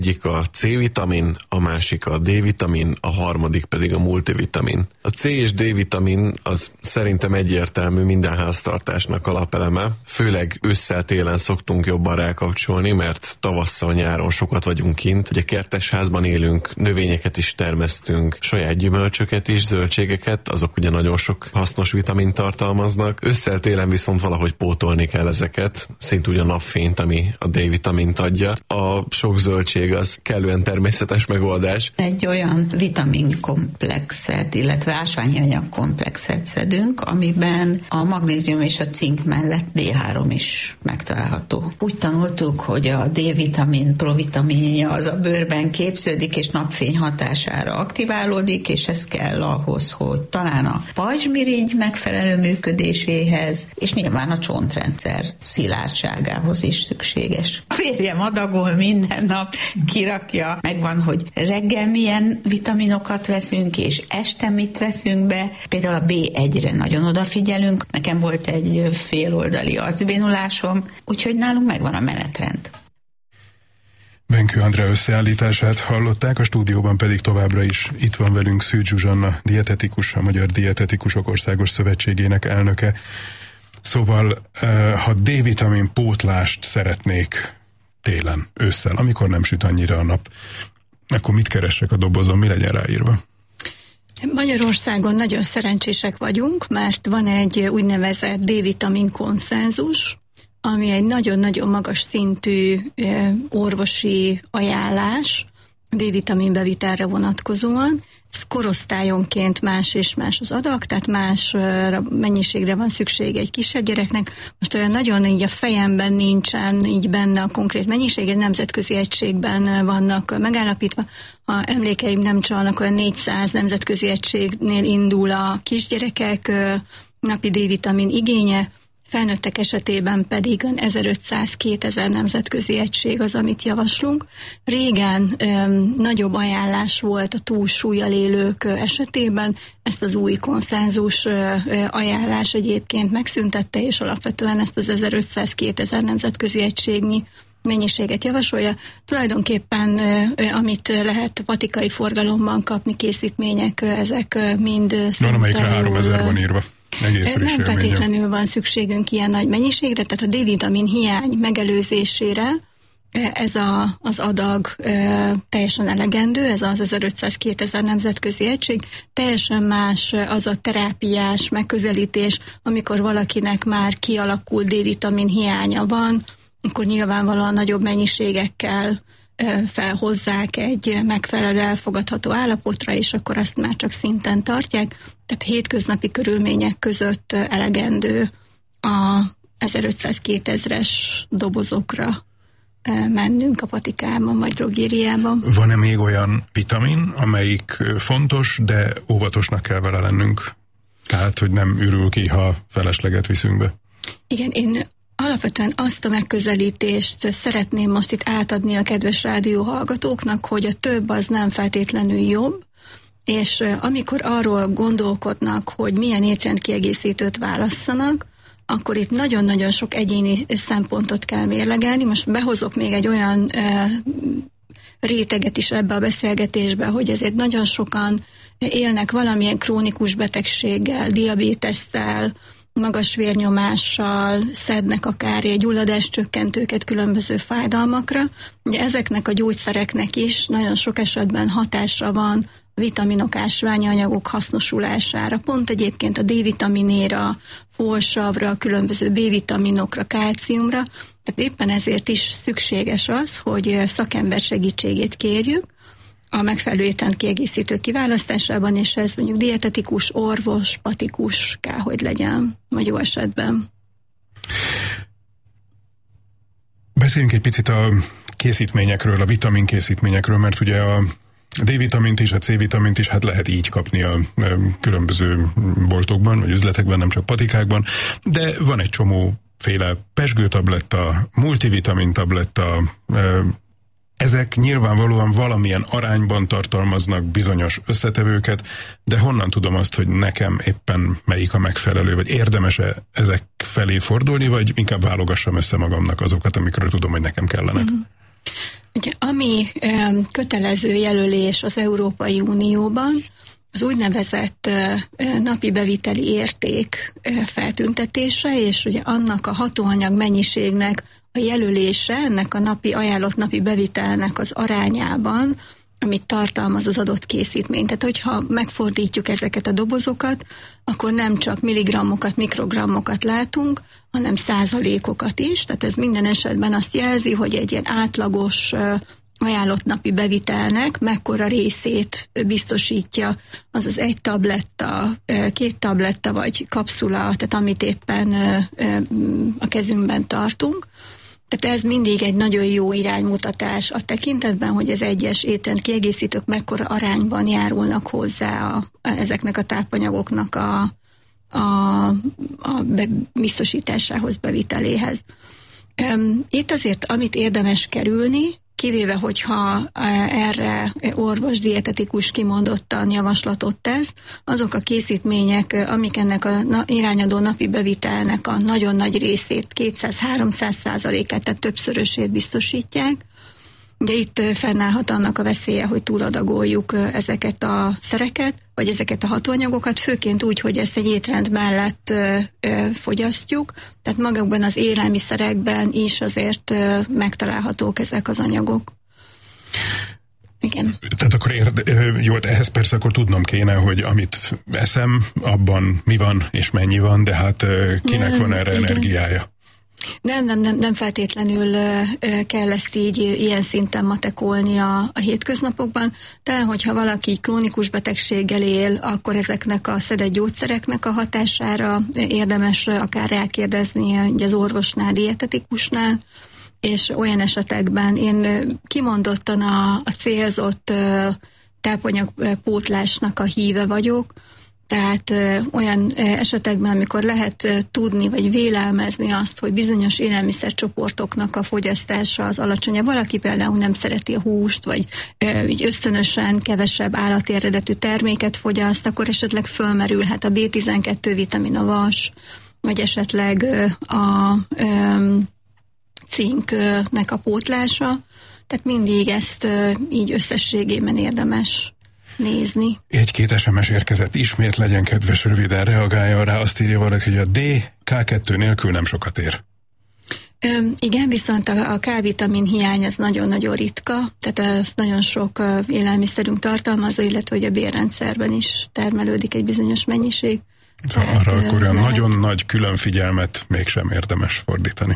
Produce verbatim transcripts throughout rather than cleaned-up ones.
Egyik a C-vitamin, a másik a D-vitamin, a harmadik pedig a multivitamin. A C és D-vitamin az szerintem egyértelmű minden háztartásnak alapeleme, főleg ősszel-télen szoktunk jobban rákapcsolni, mert tavasszal, nyáron sokat vagyunk kint. Ugye kertesházban élünk, növényeket is termesztünk, saját gyümölcsöket is, zöldségeket, azok ugye nagyon sok hasznos vitamint tartalmaznak. Ősszel-télen viszont valahogy pótolni kell ezeket, szintúgy a napfényt, ami a D-vitamint adja. A sok zöldség az kellően természetes megoldás. Egy olyan vitaminkomplexet, illetve ásványi anyagkomplexet szedünk, amiben a magnézium és a cink mellett dé három is megtalálható. Úgy tanultuk, hogy a D-vitamin provitaminja az a bőrben képződik, és napfény hatására aktiválódik, és ez kell ahhoz, hogy talán a pajzsmirigy megfelelő működéséhez, és nyilván a csontrendszer szilárdságához is szükséges. A férjem adagol minden nap, kirakja, megvan, hogy reggel milyen vitaminokat veszünk, és este mit veszünk be. Például a bé egyre nagyon odafigyelünk. Nekem volt egy féloldali arcbénulásom, úgyhogy nálunk megvan a menetrend. Benkő Andrea összeállítását hallották, a stúdióban pedig továbbra is itt van velünk Szűcs Zsuzsanna, dietetikus, a Magyar Dietetikusok Országos Szövetségének elnöke. Szóval, ha D-vitamin pótlást szeretnék télen, ősszel, amikor nem süt annyira a nap, akkor mit keressek a dobozon, mi legyen ráírva? Magyarországon nagyon szerencsések vagyunk, mert van egy úgynevezett D-vitamin konszenzus, ami egy nagyon-nagyon magas szintű orvosi ajánlás D-vitamin bevitelre vonatkozóan. Ez korosztályonként más és más az adag, tehát más mennyiségre van szüksége egy kisebb gyereknek. Most olyan nagyon így a fejemben nincsen így benne a konkrét mennyiség, egy nemzetközi egységben vannak megállapítva. Ha emlékeim nem csalnak, olyan négyszáz nemzetközi egységnél indul a kisgyerekek napi D-vitamin igénye, felnőttek esetében pedig ezerötszáz-kétezer nemzetközi egység az, amit javaslunk. Régen öm, nagyobb ajánlás volt a túlsúllyal élők esetében, ezt az új konszenzus ö, ö, ajánlás egyébként megszüntette, és alapvetően ezt az ezerötszáz-kétezer nemzetközi egységnyi mennyiséget javasolja. Tulajdonképpen ö, ö, amit lehet patikai forgalomban kapni készítmények, ö, ezek ö, mind... Van, amelyikre háromezer van írva. Egész nem feltétlenül van szükségünk ilyen nagy mennyiségre, tehát a D-vitamin hiány megelőzésére ez a, az adag e, teljesen elegendő, ez az ezerötszáz-kétezer nemzetközi egység, teljesen más az a terápiás megközelítés, amikor valakinek már kialakult D-vitamin hiánya van, akkor nyilvánvalóan nagyobb mennyiségekkel e, felhozzák egy megfelelő elfogadható állapotra, és akkor azt már csak szinten tartják. Tehát hétköznapi körülmények között elegendő a ezerötszáz-kétezres dobozokra mennünk a patikában vagy drogériában. Van-e még olyan vitamin, amelyik fontos, de óvatosnak kell vele lennünk? Tehát, hogy nem ürül ki, ha felesleget viszünk be? Igen, én alapvetően azt a megközelítést szeretném most itt átadni a kedves rádióhallgatóknak, hogy a több az nem feltétlenül jobb, és amikor arról gondolkodnak, hogy milyen étrendkiegészítőt válasszanak, akkor itt nagyon-nagyon sok egyéni szempontot kell mérlegelni. Most behozok még egy olyan e, réteget is ebbe a beszélgetésbe, hogy ezért nagyon sokan élnek valamilyen krónikus betegséggel, diabétesszel, magas vérnyomással, szednek akár egy gyulladáscsökkentőket különböző fájdalmakra. Ugye ezeknek a gyógyszereknek is nagyon sok esetben hatása van vitaminok, ásványi anyagok hasznosulására, pont egyébként a D-vitaminéra, folsavra, különböző B-vitaminokra, kálciumra. Tehát éppen ezért is szükséges az, hogy szakember segítségét kérjük a megfelelő étrendkiegészítő kiválasztásában, és ez mondjuk dietetikus, orvos, patikus kell, hogy legyen, vagy jó esetben. Beszéljünk egy picit a készítményekről, a vitaminkészítményekről, mert ugye a D-vitamint is, a C-vitamint is hát lehet így kapni a különböző boltokban, vagy üzletekben, nem csak patikákban, de van egy csomó féle pezsgőtabletta, multivitamin tabletta, ezek nyilvánvalóan valamilyen arányban tartalmaznak bizonyos összetevőket, de honnan tudom azt, hogy nekem éppen melyik a megfelelő, vagy érdemes-e ezek felé fordulni, vagy inkább válogassam össze magamnak azokat, amikről tudom, hogy nekem kellenek? Mm-hmm. Ugye, ami kötelező jelölés az Európai Unióban, az úgynevezett napi beviteli érték feltüntetése, és ugye annak a hatóanyag mennyiségnek a jelölése, ennek a napi ajánlott napi bevitelnek az arányában, amit tartalmaz az adott készítmény. Tehát, hogyha megfordítjuk ezeket a dobozokat, akkor nem csak milligrammokat, mikrogrammokat látunk, hanem százalékokat is. Tehát ez minden esetben azt jelzi, hogy egy ilyen átlagos ajánlott napi bevitelnek mekkora részét biztosítja az az egy tabletta, két tabletta vagy kapszula, tehát amit éppen a kezünkben tartunk. Tehát ez mindig egy nagyon jó iránymutatás a tekintetben, hogy az egyes étrend kiegészítők mekkora arányban járulnak hozzá a, ezeknek a tápanyagoknak a, a, a be, biztosításához, beviteléhez. Itt azért, amit érdemes kerülni, kivéve, hogyha erre orvos, dietetikus kimondottan javaslatot tesz, azok a készítmények, amik ennek a irányadó napi bevitelnek a nagyon nagy részét, kétszáz-háromszáz százalékát, tehát többszörösét biztosítják. Ugye itt fennállhat annak a veszélye, hogy túladagoljuk ezeket a szereket, vagy ezeket a hatóanyagokat, főként úgy, hogy ezt egy étrend mellett fogyasztjuk, tehát magukban az élelmiszerekben is azért megtalálhatók ezek az anyagok. Igen. Tehát akkor érde, jó, ehhez persze akkor tudnom kéne, hogy amit eszem, abban mi van és mennyi van, de hát kinek van erre igen. energiája? Nem, nem, nem, nem feltétlenül kell ezt így ilyen szinten matekolni a, a hétköznapokban, de hogyha valaki krónikus betegséggel él, akkor ezeknek a szedett gyógyszereknek a hatására érdemes akár rákérdezni az orvosnál, dietetikusnál, és olyan esetekben én kimondottan a, a célzott tápanyagpótlásnak a híve vagyok, tehát ö, olyan ö, esetekben, amikor lehet ö, tudni, vagy vélelmezni azt, hogy bizonyos élelmiszercsoportoknak a fogyasztása az alacsonyabb. Valaki például nem szereti a húst, vagy ö, így ösztönösen kevesebb állati eredetű terméket fogyaszt, akkor esetleg fölmerülhet a bé tizenkettő vitamin, a vas, vagy esetleg ö, a ö, cinknek a pótlása. Tehát mindig ezt ö, így összességében érdemes nézni. Egy-két es em es érkezett ismét, legyen kedves, röviden reagáljon rá. Azt írja valaki, hogy a D ká kettő nélkül nem sokat ér. Ö, igen, viszont a, a K-vitamin hiány az nagyon-nagyon ritka, tehát ez nagyon sok uh, élelmiszerünk tartalmazza, illetve hogy a bélrendszerben is termelődik egy bizonyos mennyiség. Szóval tehát, arra akkor olyan lehet... nagyon nagy különfigyelmet mégsem érdemes fordítani.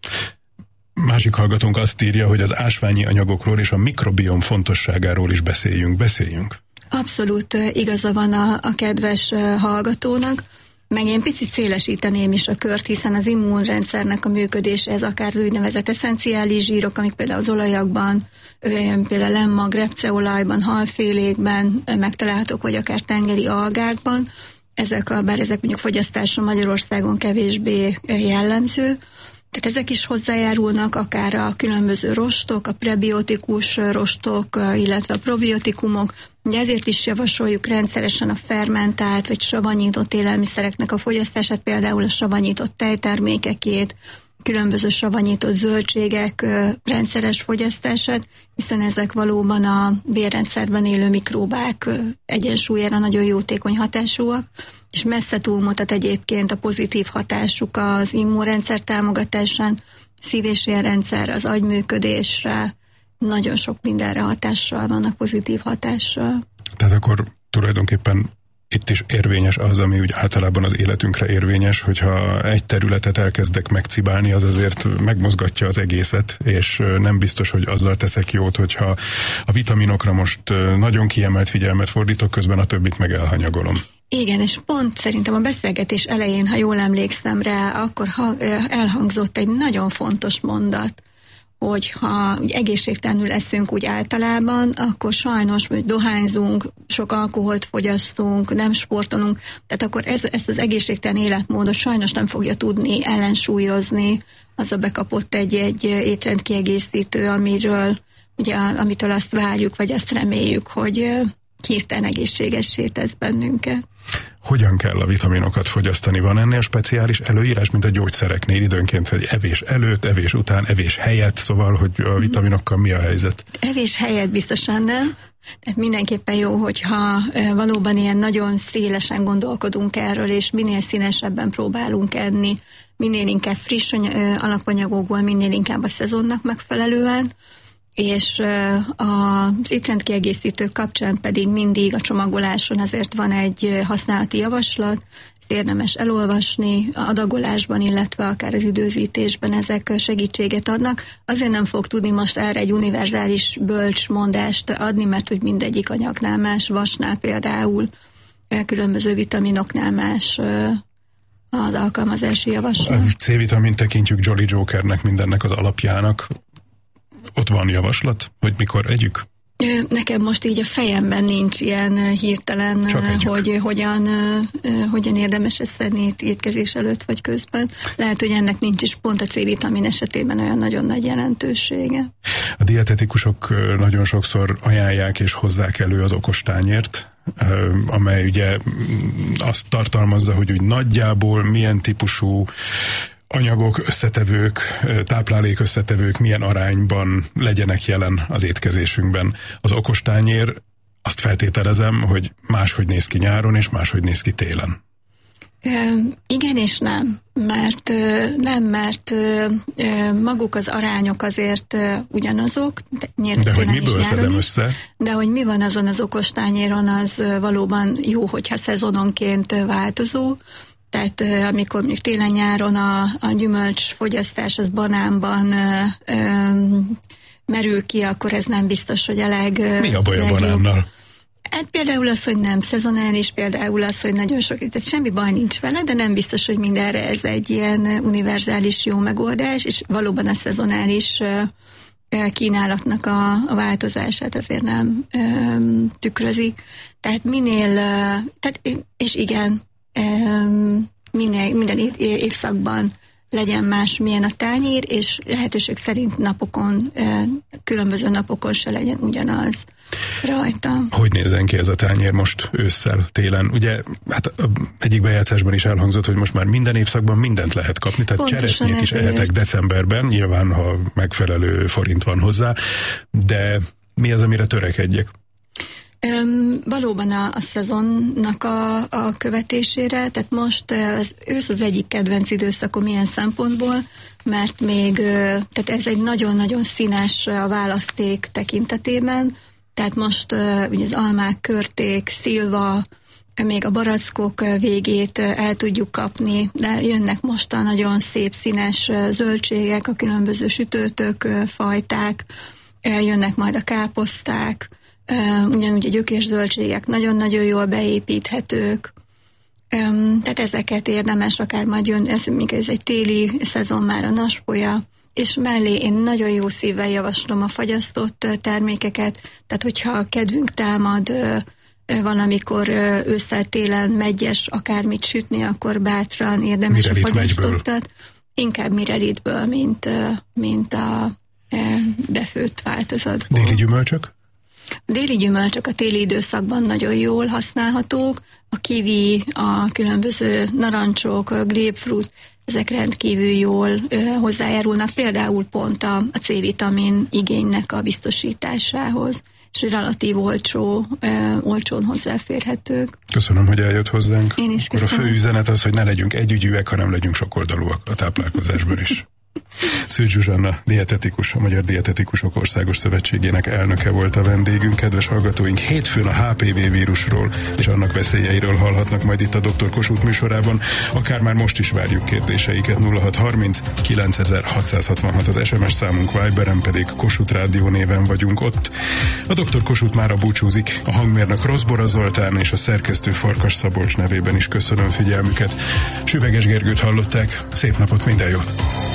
Másik hallgatónk azt írja, hogy az ásványi anyagokról és a mikrobiom fontosságáról is beszéljünk. Beszéljünk. Abszolút igaza van a, a kedves hallgatónak, meg én picit szélesíteném is a kört, hiszen az immunrendszernek a működése, ez akár az úgynevezett eszenciális zsírok, amik például az olajokban, például lemmag, repceolajban, halfélékben megtalálhatók, vagy akár tengeri algákban. Ezek, a, bár ezek mondjuk fogyasztása Magyarországon kevésbé jellemző, tehát ezek is hozzájárulnak, akár a különböző rostok, a prebiotikus rostok, illetve a probiotikumok. Ugye ezért is javasoljuk rendszeresen a fermentált vagy savanyított élelmiszereknek a fogyasztását, például a savanyított tejtermékekét, különböző savanyított zöldségek rendszeres fogyasztását, hiszen ezek valóban a bélrendszerben élő mikróbák egyensúlyára nagyon jótékony hatásúak, és messze túlmutat egyébként a pozitív hatásuk az immunrendszer támogatásán, szív- és érrendszer, az agyműködésre, nagyon sok mindenre hatással vannak, pozitív hatással. Tehát akkor tulajdonképpen itt is érvényes az, ami úgy általában az életünkre érvényes, hogyha egy területet elkezdek megcibálni, az azért megmozgatja az egészet, és nem biztos, hogy azzal teszek jót, hogyha a vitaminokra most nagyon kiemelt figyelmet fordítok, közben a többit meg elhanyagolom. Igen, és pont szerintem a beszélgetés elején, ha jól emlékszem rá, akkor ha, elhangzott egy nagyon fontos mondat, hogy ha úgy egészségtelenül eszünk úgy általában, akkor sajnos, hogy dohányzunk, sok alkoholt fogyasztunk, nem sportolunk, tehát akkor ez, ezt az egészségtelen életmódot sajnos nem fogja tudni ellensúlyozni az a bekapott egy-egy étrendkiegészítő, amiről, ugye, amitől azt várjuk, vagy azt reméljük, hogy hirtelen egészségessé tesz bennünket. Hogyan kell a vitaminokat fogyasztani? Van ennél speciális előírás, mint a gyógyszereknél időnként, hogy evés előtt, evés után, evés helyett, szóval, hogy a vitaminokkal mi a helyzet? Evés helyett biztosan nem. Tehát mindenképpen jó, hogyha valóban ilyen nagyon szélesen gondolkodunk erről, és minél színesebben próbálunk enni, minél inkább friss alapanyagokból, minél inkább a szezonnak megfelelően, és az étrendkiegészítők kapcsán pedig mindig a csomagoláson azért van egy használati javaslat, ezt érdemes elolvasni, a adagolásban, illetve akár az időzítésben ezek segítséget adnak. Azért nem fog tudni most erre egy univerzális bölcsmondást adni, mert hogy mindegyik anyagnál más, vasnál például, különböző vitaminoknál más az alkalmazási javaslat. A C-vitamin tekintjük Jolly Jokernek, mindennek az alapjának. Ott van javaslat, hogy mikor együk? Nekem most így a fejemben nincs ilyen hirtelen, hogy hogyan, hogyan érdemes ezt szedni étkezés előtt vagy közben. Lehet, hogy ennek nincs is pont a C-vitamin esetében olyan nagyon nagy jelentősége. A dietetikusok nagyon sokszor ajánlják és hozzák elő az okostányért, amely ugye azt tartalmazza, hogy úgy nagyjából milyen típusú anyagok, összetevők, táplálék összetevők milyen arányban legyenek jelen az étkezésünkben. Az okostányér, azt feltételezem, hogy máshogy néz ki nyáron, és máshogy néz ki télen. Igen és nem, mert nem, mert maguk az arányok azért ugyanazok. De, de hogy miből szedem össze? De hogy mi van azon az okostányéron, az valóban jó, hogyha szezononként változó. Tehát amikor mondjuk télen-nyáron a, a gyümölcsfogyasztás az banánban ö, ö, merül ki, akkor ez nem biztos, hogy a leg... Mi a baj a banánnal? Hát például az, hogy nem szezonális, például az, hogy nagyon sok, tehát semmi baj nincs vele, de nem biztos, hogy mindenre ez egy ilyen univerzális jó megoldás, és valóban a szezonális ö, kínálatnak a, a változását azért nem ö, tükrözi. Tehát minél, ö, tehát, és igen, Minden, minden évszakban legyen más, milyen a tányér, és lehetőség szerint napokon, különböző napokon se legyen ugyanaz rajta. Hogy nézzen ki ez a tányér most ősszel, télen? Ugye, hát egyik bejátszásban is elhangzott, hogy most már minden évszakban mindent lehet kapni, tehát pontosan cseresznyét is ehetek decemberben, nyilván, ha megfelelő forint van hozzá, de mi az, amire törekedjek? Öm, valóban a, a szezonnak a, a követésére, tehát most az ősz az egyik kedvenc időszakom ilyen szempontból, mert még, tehát ez egy nagyon-nagyon színes választék tekintetében, tehát most ugye az almák, körték, szilva, még a barackok végét el tudjuk kapni, de jönnek most a nagyon szép színes zöldségek, a különböző sütőtök, fajták, jönnek majd a káposzták, ugyanúgy a gyökérzöldségek nagyon-nagyon jól beépíthetők, tehát ezeket érdemes akár majd jön, ez, ez egy téli szezon már a naspolya, és mellé én nagyon jó szívvel javaslom a fagyasztott termékeket, tehát hogyha kedvünk támad valamikor ősszel-télen megyes akármit sütni, akkor bátran érdemes Mirelit a fagyasztottat. Inkább Mirelitből, mint, mint a befőtt változatból. Déli gyümölcsök? A déli gyümölcsök a téli időszakban nagyon jól használhatók, a kiwi, a különböző narancsok, a grapefruit, ezek rendkívül jól ö, hozzájárulnak például pont a, a C-vitamin igénynek a biztosításához, és relatív olcsó, ö, olcsón hozzáférhetők. Köszönöm, hogy eljött hozzánk. Én is Akkor köszönöm. A fő üzenet az, hogy ne legyünk együgyűek, hanem legyünk sokoldalúak a táplálkozásban is. Szűcs Zsuzsanna, dietetikus, a Magyar Dietetikusok Országos Szövetségének elnöke volt a vendégünk. Kedves hallgatóink, hétfőn a há pé vé vírusról és annak veszélyeiről hallhatnak majd itt a doktor Kossuth műsorában. Akár már most is várjuk kérdéseiket. Nulla hat harminc kilencezerhatszázhatvanhat az es em es számunk, Viberen pedig Kossuth Rádió néven vagyunk ott. A doktor Kossuth mára búcsúzik, a hangmérnök Roszbora Zoltán és a szerkesztő Farkas Szabolcs nevében is köszönöm figyelmüket. Süveges Gergőt hallották, szép napot, minden jót!